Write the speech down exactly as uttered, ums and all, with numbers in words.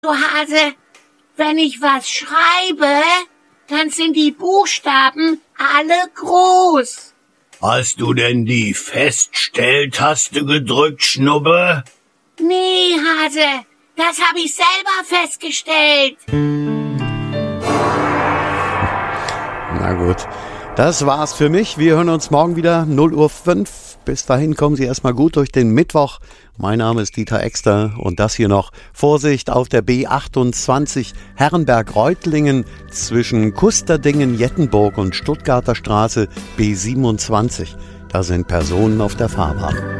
Du Hase, wenn ich was schreibe, dann sind die Buchstaben alle groß. Hast du denn die Feststelltaste gedrückt, Schnubbe? Nee, Hase, das habe ich selber festgestellt. Na gut, das war's für mich. Wir hören uns morgen wieder, null Uhr fünf. Bis dahin kommen Sie erstmal gut durch den Mittwoch. Mein Name ist Dieter Exter und das hier noch. Vorsicht auf der B achtundzwanzig Herrenberg-Reutlingen zwischen Kusterdingen, Jettenburg und Stuttgarter Straße B siebenundzwanzig. Da sind Personen auf der Fahrbahn.